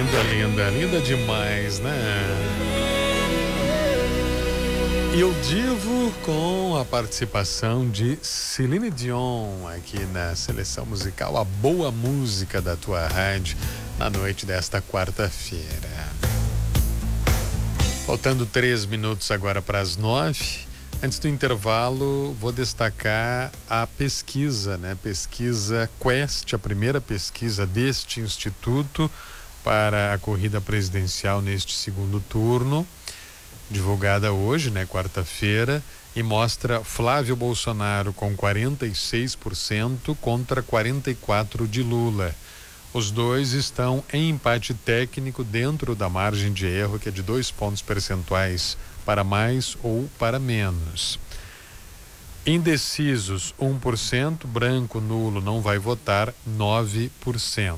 Linda demais, né? E o Divo com a participação de Celine Dion aqui na seleção musical, a boa música da tua rádio na noite desta quarta-feira. Faltando 3 minutos agora para as 9. Antes do intervalo, vou destacar a pesquisa, né? Pesquisa Quest, a primeira pesquisa deste instituto para a corrida presidencial neste segundo turno, divulgada hoje, né, quarta-feira, e mostra Flávio Bolsonaro com 46% contra 44% de Lula. Os dois estão em empate técnico dentro da margem de erro, que é de 2 pontos percentuais para mais ou para menos. Indecisos 1%, branco, nulo, não vai votar 9%.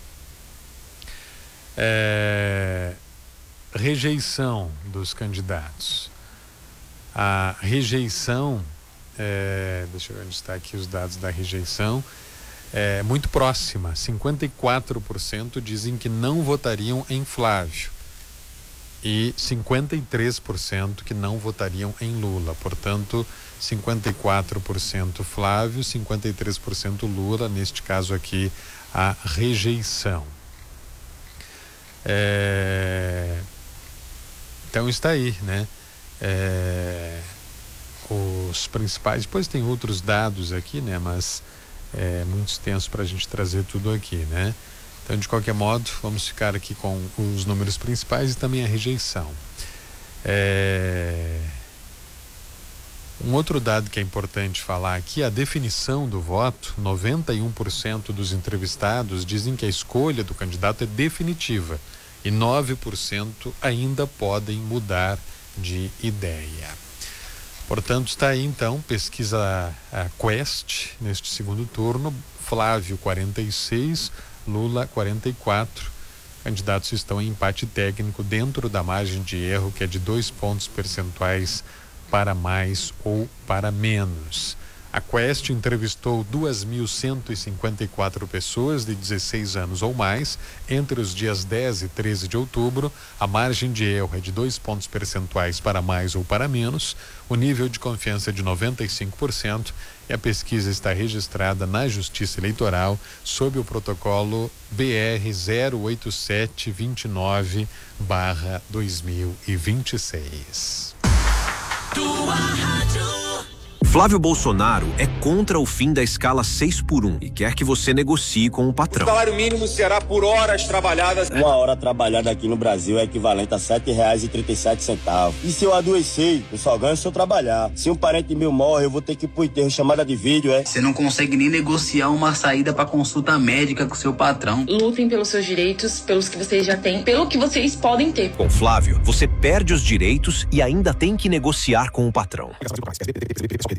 Rejeição dos candidatos. A rejeição, deixa eu ver onde está aqui os dados da rejeição, é muito próxima. 54% dizem que não votariam em Flávio e 53% que não votariam em Lula. Portanto, 54% Flávio, 53% Lula, neste caso aqui, a rejeição. Então está aí, né? Os principais, depois tem outros dados aqui, né? Mas é muito extenso para a gente trazer tudo aqui, né? Então, de qualquer modo, vamos ficar aqui com os números principais e também a rejeição. Um outro dado que é importante falar aqui, a definição do voto. 91% dos entrevistados dizem que a escolha do candidato é definitiva e 9% ainda podem mudar de ideia. Portanto, está aí então, pesquisa a Quest neste segundo turno, Flávio 46%, Lula 44%. Candidatos estão em empate técnico dentro da margem de erro, que é de 2 pontos percentuais para mais ou para menos. A Quest entrevistou 2.154 pessoas de 16 anos ou mais entre os dias 10 e 13 de outubro. A margem de erro é de 2 pontos percentuais para mais ou para menos. O nível de confiança é de 95% e a pesquisa está registrada na Justiça Eleitoral sob o protocolo BR 08729/2026. Tua rádio. Flávio Bolsonaro é contra o fim da escala 6x1 e quer que você negocie com o patrão. O salário mínimo será por horas trabalhadas. 1 hora trabalhada aqui no Brasil é equivalente a R$7,37. E se eu adoecer, eu só ganho se eu trabalhar. Se um parente meu morre, eu vou ter que ir pro enterro, chamada de vídeo, Você não consegue nem negociar uma saída pra consulta médica com seu patrão. Lutem pelos seus direitos, pelos que vocês já têm, pelo que vocês podem ter. Com Flávio, você perde os direitos e ainda tem que negociar com o patrão.